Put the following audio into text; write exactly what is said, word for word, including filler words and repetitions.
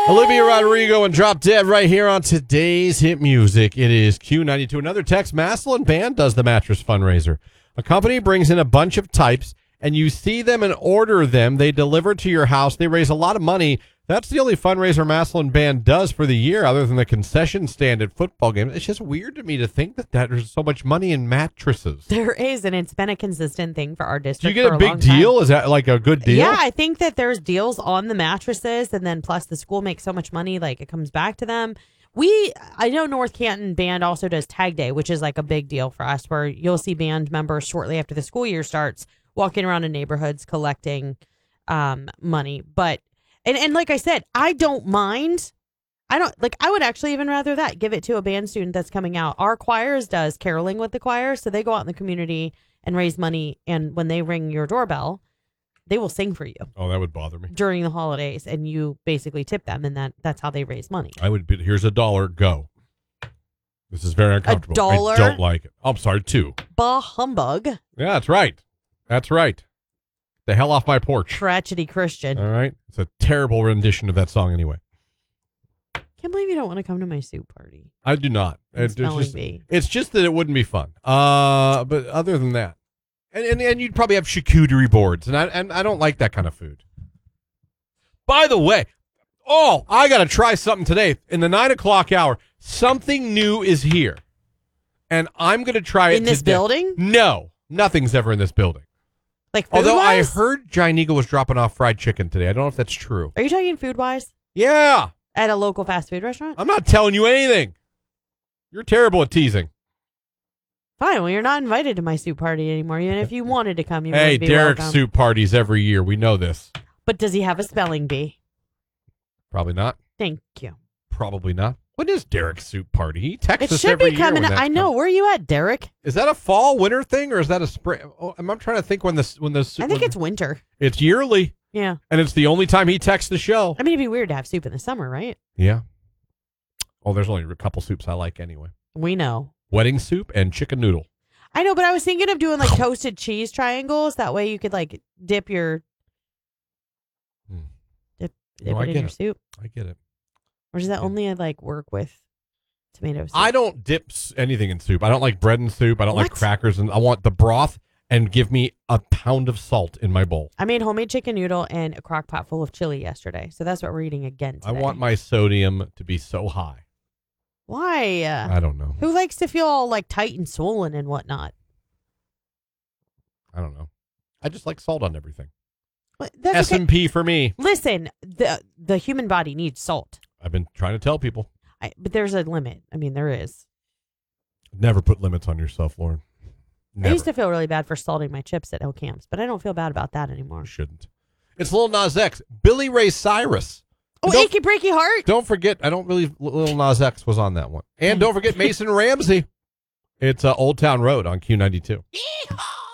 Olivia Rodrigo and Drop Dead right here on today's hit music. It is Q ninety-two. Another text. Maslin Band does the mattress fundraiser. A company brings in a bunch of types, and you see them and order them. They deliver to your house. They raise a lot of money. That's the only fundraiser Maslin Band does for the year, other than the concession stand at football games. It's just weird to me to think that, that there's so much money in mattresses. There is, and it's been a consistent thing for our district. Do you get for a big long time. deal? Is that like a good deal? Yeah, I think that there's deals on the mattresses, and then plus the school makes so much money, like it comes back to them. We, I know North Canton Band also does Tag Day, which is like a big deal for us, where you'll see band members shortly after the school year starts walking around in neighborhoods collecting um, money. But And and like I said, I don't mind. I don't like. I would actually even rather that give it to a band student that's coming out. Our choirs does caroling with the choir, so they go out in the community and raise money. And when they ring your doorbell, they will sing for you. Oh, that would bother me during the holidays, and you basically tip them, and that that's how they raise money. I would. Be, here's a dollar. Go. This is very uncomfortable. A dollar? I don't like it. Oh, I'm sorry. Two. Bah humbug. Yeah, that's right. That's right. The hell off my porch. Tragedy Christian. All right. It's a terrible rendition of that song anyway. Can't believe you don't want to come to my soup party. I do not. It's Spelling just, bee. it's just that it wouldn't be fun. Uh, but other than that, and, and, and you'd probably have charcuterie boards, and I and I don't like that kind of food. By the way, oh, I got to try something today. In the nine o'clock hour, something new is here, and I'm going to try it in this today. building? No, nothing's ever in this building. Like Although I food-wise? heard Giant Eagle was dropping off fried chicken today. I don't know if that's true. Are you talking food wise? Yeah. At a local fast food restaurant? I'm not telling you anything. You're terrible at teasing. Fine. Well, you're not invited to my soup party anymore. Even if you wanted to come, you Hey, would be Derek's welcome. soup parties every year. We know this. But does he have a spelling bee? Probably not. Thank you. Probably not. When is Derek's soup party? He texts It us should every be year coming. when that I know. comes. Where are you at, Derek? Is that a fall winter thing or is that a spring? Oh, I'm, I'm trying to think when this when this. I think when, it's winter. It's yearly, Yeah. and it's the only time he texts the show. I mean, it'd be weird to have soup in the summer, right? Yeah. Oh, there's only a couple soups I like anyway. We know. Wedding soup and chicken noodle. I know, but I was thinking of doing like toasted cheese triangles. That way you could like dip your Hmm. dip, dip No, I it in get your it. soup. I get it. Or does that Yeah. only like work with tomato soup? I don't dip s- anything in soup. I don't like bread in soup. I don't like What? crackers, and I want the broth and give me a pound of salt in my bowl. I made homemade chicken noodle and a crock pot full of chili yesterday. So that's what we're eating again today. I want my sodium to be so high. Why? Uh, I don't know. Who likes to feel all like tight and swollen and whatnot? I don't know. I just like salt on everything. But that's S okay. and P for me. Listen, the the human body needs salt. I've been trying to tell people. I, but there's a limit. I mean, there is. Never put limits on yourself, Lauren. Never. I used to feel really bad for salting my chips at Hill Camps, but I don't feel bad about that anymore. You shouldn't. It's Lil Nas X. Billy Ray Cyrus. Oh, Don't- achy breaky heart. Don't forget, I don't really, Lil Nas X was on that one. And don't forget Mason Ramsey. It's uh, Old Town Road on Q ninety-two. Yeehaw!